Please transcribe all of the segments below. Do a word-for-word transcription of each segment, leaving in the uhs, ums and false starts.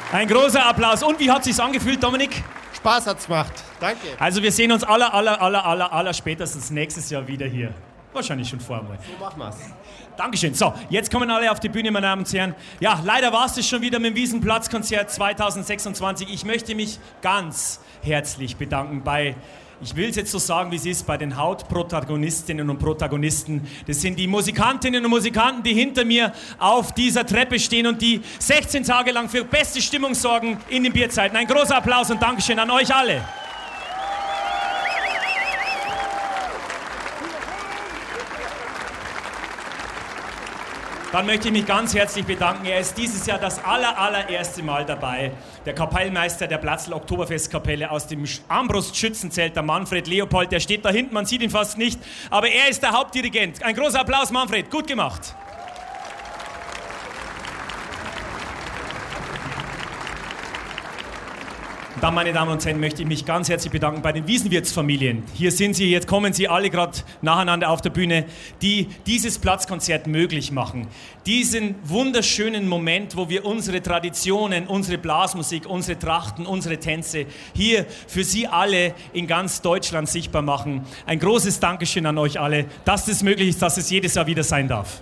Ein großer Applaus. Und wie hat es sich angefühlt, Dominik? Spaß hat's gemacht. Danke. Also wir sehen uns aller, aller, aller, aller, aller spätestens nächstes Jahr wieder hier. Wahrscheinlich schon vorher mal. So machen wir's. Dankeschön. So, jetzt kommen alle auf die Bühne, meine Damen und Herren. Ja, leider war es das schon wieder mit dem Wiesenplatzkonzert zweitausendsechsundzwanzig. Ich möchte mich ganz herzlich bedanken bei, ich will es jetzt so sagen, wie es ist, bei den Hauptprotagonistinnen und Protagonisten. Das sind die Musikantinnen und Musikanten, die hinter mir auf dieser Treppe stehen und die sechzehn Tage lang für beste Stimmung sorgen in den Bierzeiten. Ein großer Applaus und Dankeschön an euch alle. Dann möchte ich mich ganz herzlich bedanken. Er ist dieses Jahr das aller, allererste Mal dabei. Der Kapellmeister der Platzl Oktoberfestkapelle aus dem Armbrustschützenzelt, der Manfred Leopold. Der steht da hinten, man sieht ihn fast nicht. Aber er ist der Hauptdirigent. Ein großer Applaus, Manfred. Gut gemacht. Und dann, meine Damen und Herren, möchte ich mich ganz herzlich bedanken bei den Wiesenwirtsfamilien. Hier sind sie, jetzt kommen sie alle gerade nacheinander auf der Bühne, die dieses Platzkonzert möglich machen. Diesen wunderschönen Moment, wo wir unsere Traditionen, unsere Blasmusik, unsere Trachten, unsere Tänze hier für Sie alle in ganz Deutschland sichtbar machen. Ein großes Dankeschön an euch alle, dass das möglich ist, dass es jedes Jahr wieder sein darf.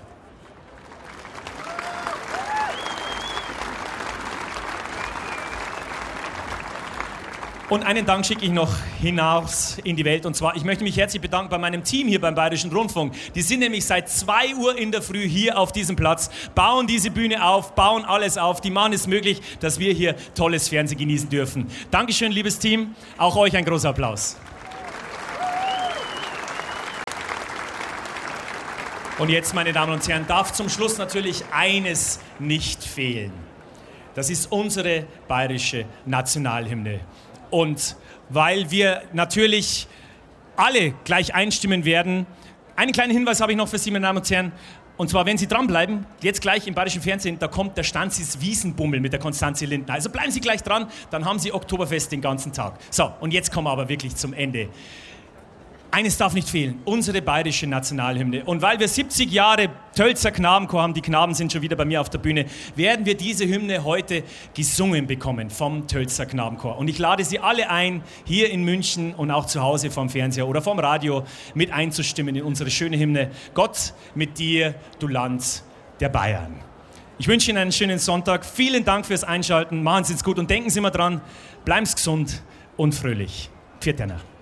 Und einen Dank schicke ich noch hinaus in die Welt. Und zwar, ich möchte mich herzlich bedanken bei meinem Team hier beim Bayerischen Rundfunk. Die sind nämlich seit zwei Uhr in der Früh hier auf diesem Platz, bauen diese Bühne auf, bauen alles auf. Die machen es möglich, dass wir hier tolles Fernsehen genießen dürfen. Dankeschön, liebes Team. Auch euch ein großer Applaus. Und jetzt, meine Damen und Herren, darf zum Schluss natürlich eines nicht fehlen. Das ist unsere bayerische Nationalhymne. Und weil wir natürlich alle gleich einstimmen werden, einen kleinen Hinweis habe ich noch für Sie, meine Damen und Herren. Und zwar, wenn Sie dranbleiben, jetzt gleich im Bayerischen Fernsehen, da kommt der Stanzis Wiesenbummel mit der Konstanze Lindner. Also bleiben Sie gleich dran, dann haben Sie Oktoberfest den ganzen Tag. So, und jetzt kommen wir aber wirklich zum Ende. Eines darf nicht fehlen, unsere bayerische Nationalhymne. Und weil wir siebzig Jahre Tölzer Knabenchor haben, die Knaben sind schon wieder bei mir auf der Bühne, werden wir diese Hymne heute gesungen bekommen vom Tölzer Knabenchor. Und ich lade Sie alle ein, hier in München und auch zu Hause vom Fernseher oder vom Radio mit einzustimmen in unsere schöne Hymne. Gott mit dir, du Land der Bayern. Ich wünsche Ihnen einen schönen Sonntag. Vielen Dank fürs Einschalten. Machen Sie es gut und denken Sie immer dran, bleiben Sie gesund und fröhlich. Pfiat Danach.